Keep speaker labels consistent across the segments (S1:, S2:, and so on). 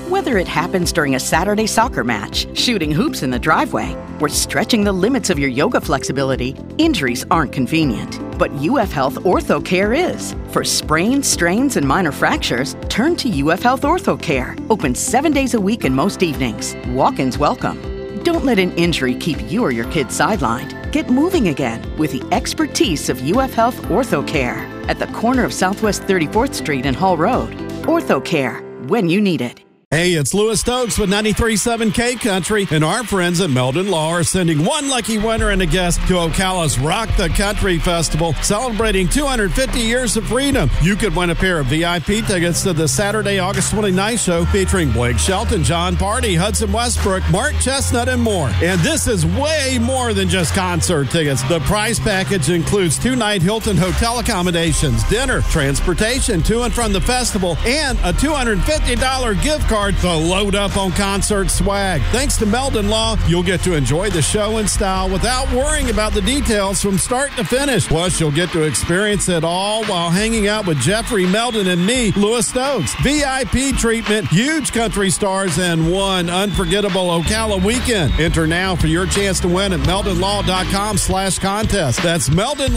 S1: Whether it happens during a Saturday soccer match, shooting hoops in the driveway, or stretching the limits of your yoga flexibility, injuries aren't convenient. But UF Health OrthoCare is. For sprains, strains, and minor fractures, turn to UF Health OrthoCare. Open 7 days a week and most evenings. Walk-ins welcome. Don't let an injury keep you or your kids sidelined. Get moving again with the expertise of UF Health OrthoCare at the corner of Southwest 34th Street and Hall Road. OrthoCare, when you need it.
S2: Hey, it's Louis Stokes with 93.7 K Country, and our friends at Meldon Law are sending one lucky winner and a guest to Ocala's Rock the Country Festival, celebrating 250 years of freedom. You could win a pair of VIP tickets to the Saturday, August 29th show featuring Blake Shelton, John Party, Hudson Westbrook, Mark Chestnut, and more. And this is way more than just concert tickets. The prize package includes 2-night Hilton hotel accommodations, dinner, transportation to and from the festival, and a $250 gift card to load up on concert swag. Thanks to Meldon Law, you'll get to enjoy the show in style without worrying about the details from start to finish. Plus, you'll get to experience it all while hanging out with Jeffrey Meldon and me, Louis Stokes. VIP treatment, huge country stars, and one unforgettable Ocala weekend. Enter now for your chance to win at meldonlaw.com/contest. That's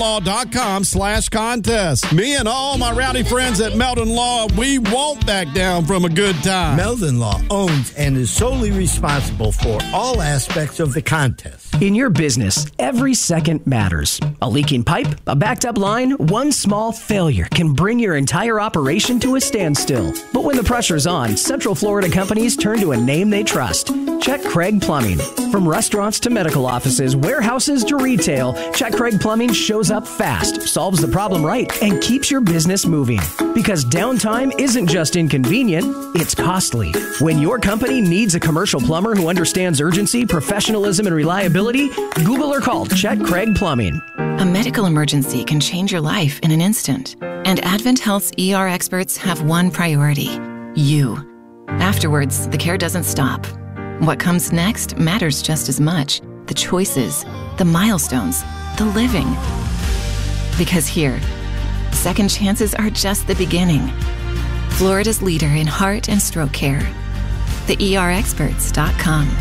S2: meldonlaw.com/contest. Me and all my rowdy friends at Meldon Law, we won't back down from a good time.
S3: Meldon Law owns and is solely responsible for all aspects of the contest.
S4: In your business, every second matters. A leaking pipe, a backed up line, one small failure can bring your entire operation to a standstill. But when the pressure's on, Central Florida companies turn to a name they trust. Check Craig Plumbing. From restaurants to medical offices, warehouses to retail, Check Craig Plumbing shows up fast, solves the problem right, and keeps your business moving. Because downtime isn't just inconvenient, it's costly. When your company needs a commercial plumber who understands urgency, professionalism, and reliability, Google or call Check Craig Plumbing.
S5: A medical emergency can change your life in an instant. And Advent Health's ER experts have one priority: you. Afterwards, the care doesn't stop. What comes next matters just as much. The choices, the milestones, the living. Because here, second chances are just the beginning. Florida's leader in heart and stroke care. TheERexperts.com.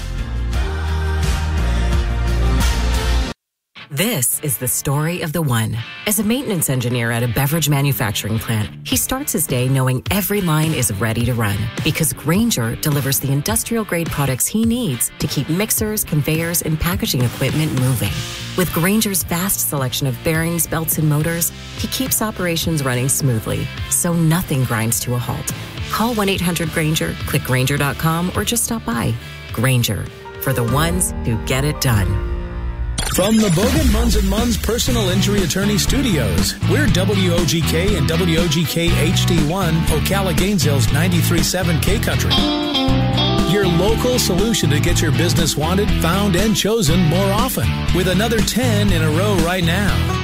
S6: This is the story of the one. As a maintenance engineer at a beverage manufacturing plant, he starts his day knowing every line is ready to run because Grainger delivers the industrial-grade products he needs to keep mixers, conveyors, and packaging equipment moving. With Grainger's vast selection of bearings, belts, and motors, he keeps operations running smoothly, so nothing grinds to a halt. Call 1-800-GRAINGER, click Grainger.com, or just stop by. Grainger, for the ones who get it done.
S7: From the Bogan Munz & Munz Personal Injury Attorney Studios, we're WOGK and WOGK HD1, Ocala Gainesville's 93.7 K Country. Your local solution to get your business wanted, found, and chosen more often. With another 10 in a row right now.